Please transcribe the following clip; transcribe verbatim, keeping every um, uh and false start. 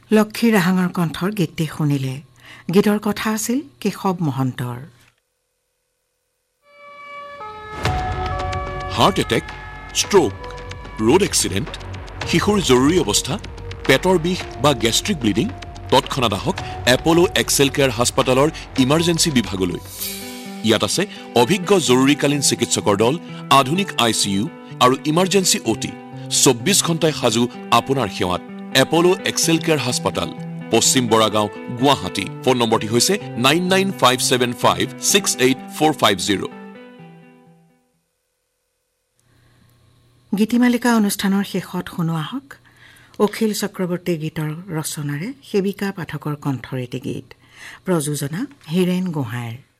লক্ষী ৰাহাঙৰ কণ্ঠৰ গীতটি শুনিলে। গীতৰ কথা আছিল কেশৱ মহন্তৰ। Heart attack, stroke, road accident, শিশুৰ জৰুৰী অৱস্থা, পেটৰ বিষ বা গেষ্ট্ৰিক ব্লিডিং, তৎক্ষণাত আহক এপল' এক্সেল কেয়াৰ হাস্পাতালৰ ইমাৰ্জেঞ্চি বিভাগলৈ। ইয়াত আছে অভিজ্ঞ জৰুৰীকালীন চিকিৎসকৰ দল, আধুনিক আই চি ইউ আৰু ইমাৰ্জেঞ্চি অ' টি। চৌব্বিছ ঘণ্টাই সাজু আপোনাৰ সেৱাত। এপল' এক্সেল কেয়াৰ হাস্পাতাল, পশ্চিম বৰাগাঁও, গুৱাহাটী। ফোন নম্বৰটি হৈছে nine nine five seven five six eight four five zero'. Gitimalika অনুষ্ঠানৰ শেষত শুনোৱা হওক অখিল চক্ৰৱৰ্তী গীতৰ ৰচনাৰে সেৱিকা পাঠকৰ কণ্ঠৰ এটি গীত। প্ৰযোজনা হীৰেণ গোহাঁইৰ।